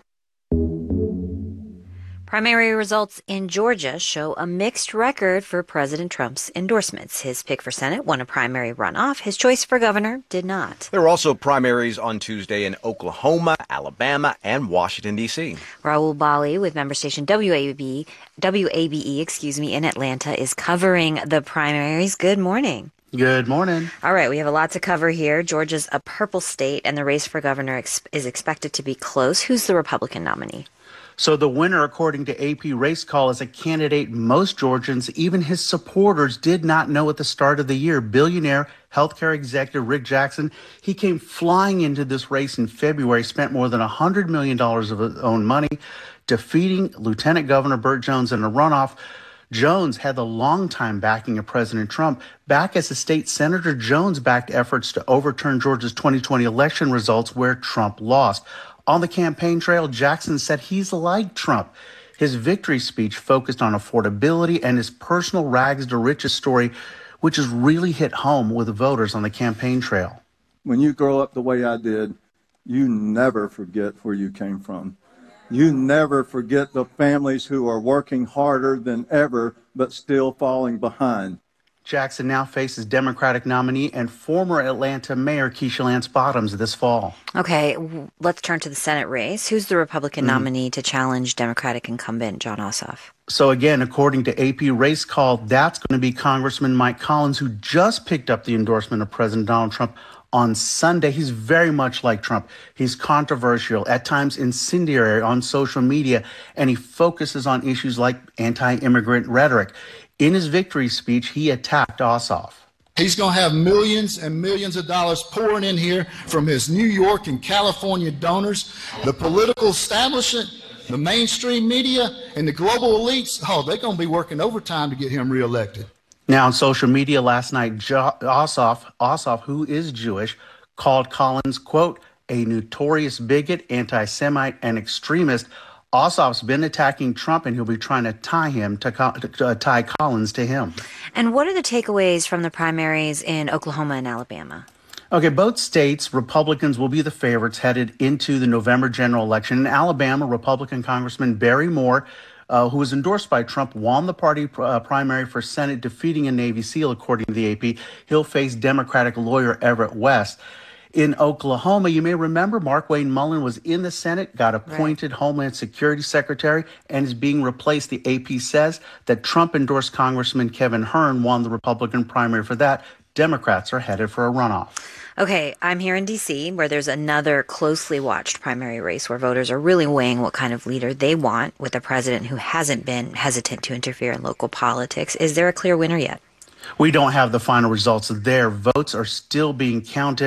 Primary results in Georgia show a mixed record for President Trump's endorsements. His pick for Senate won a primary runoff. His choice for governor did not. There were also primaries on Tuesday in Oklahoma, Alabama, and Washington, D C Raul Bali with member station W A B, W A B E, excuse me, in Atlanta is covering the primaries. Good morning. Good morning. All right, we have a lot to cover here. Georgia's a purple state, and the race for governor ex- is expected to be close. Who's the Republican nominee? So the winner, according to A P Race Call, is a candidate most Georgians, even his supporters, did not know at the start of the year. Billionaire healthcare executive Rick Jackson, he came flying into this race in February, spent more than one hundred million dollars of his own money, defeating Lieutenant Governor Burt Jones in a runoff. Jones had the longtime backing of President Trump. Back as a state senator, Jones backed efforts to overturn Georgia's twenty twenty election results where Trump lost. On the campaign trail, Jackson said he's like Trump. His victory speech focused on affordability and his personal rags to riches story, which has really hit home with the voters on the campaign trail. When you grow up the way I did, you never forget where you came from. You never forget the families who are working harder than ever, but still falling behind. Jackson now faces Democratic nominee and former Atlanta Mayor Keisha Lance Bottoms this fall. Okay, let's turn to the Senate race. Who's the Republican mm-hmm. nominee to challenge Democratic incumbent Jon Ossoff? So again, according to A P Race Call, that's going to be Congressman Mike Collins, who just picked up the endorsement of President Donald Trump on Sunday. He's very much like Trump. He's controversial, at times incendiary on social media, and he focuses on issues like anti-immigrant rhetoric. In his victory speech, he attacked Ossoff. He's going to have millions and millions of dollars pouring in here from his New York and California donors. The political establishment, the mainstream media, and the global elites, oh, they're going to be working overtime to get him reelected. Now, on social media last night, jo- Ossoff, Ossoff, who is Jewish, called Collins, quote, a notorious bigot, anti-Semite, and extremist. Ossoff's been attacking Trump, and he'll be trying to tie him to, to, to tie Collins to him. And what are the takeaways from the primaries in Oklahoma and Alabama? Okay, both states, Republicans will be the favorites headed into the November general election. In Alabama, Republican Congressman Barry Moore, uh, who was endorsed by Trump, won the party uh, primary for Senate, defeating a Navy SEAL, according to the A P. He'll face Democratic lawyer Everett West. In Oklahoma, you may remember Mark Wayne Mullen was in the Senate, got appointed right. Homeland Security Secretary, and is being replaced. The A P says that Trump-endorsed Congressman Kevin Hern won the Republican primary for that. Democrats are headed for a runoff. Okay, I'm here in D C, where there's another closely watched primary race where voters are really weighing what kind of leader they want with a president who hasn't been hesitant to interfere in local politics. Is there a clear winner yet? We don't have the final results there. Votes are still being counted.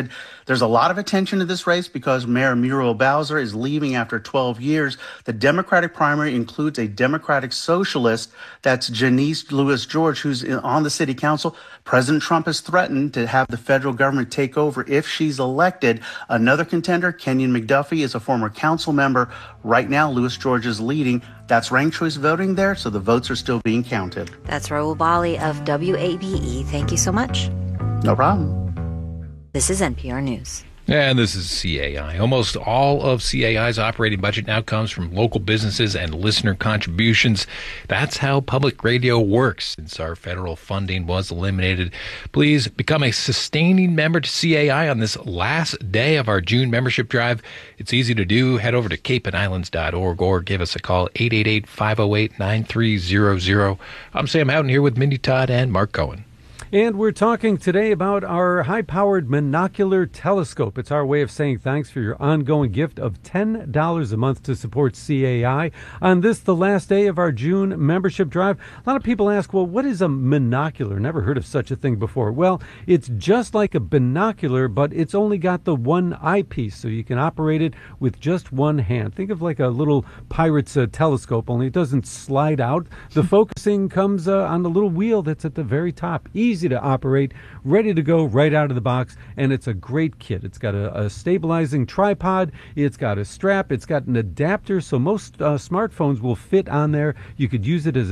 There's a lot of attention to this race because Mayor Muriel Bowser is leaving after twelve years. The Democratic primary includes a Democratic socialist, that's Janice Lewis George, who's on the city council. President Trump has threatened to have the federal government take over if she's elected. Another contender, Kenyon McDuffie, is a former council member. Right now, Lewis George is leading. That's ranked choice voting there, so the votes are still being counted. That's Raul Bali of W A B E. Thank you so much. No problem. This is N P R News. And this is C A I. Almost all of C A I's operating budget now comes from local businesses and listener contributions. That's how public radio works since our federal funding was eliminated. Please become a sustaining member to C A I on this last day of our June membership drive. It's easy to do. Head over to cape and islands dot org or give us a call, eight eight eight, five oh eight, nine three zero zero. I'm Sam Houghton here with Mindy Todd and Mark Cohen. And we're talking today about our high-powered monocular telescope. It's our way of saying thanks for your ongoing gift of ten dollars a month to support C A I. On this, the last day of our June membership drive, a lot of people ask, well, what is a monocular? Never heard of such a thing before. Well, it's just like a binocular, but it's only got the one eyepiece, so you can operate it with just one hand. Think of like a little pirate's uh, telescope, only it doesn't slide out. The focusing comes uh, on the little wheel that's at the very top. Easy to operate, ready to go right out of the box, and it's a great kit. It's got a, a stabilizing tripod, it's got a strap, it's got an adapter, so most uh, smartphones will fit on there. You could use it as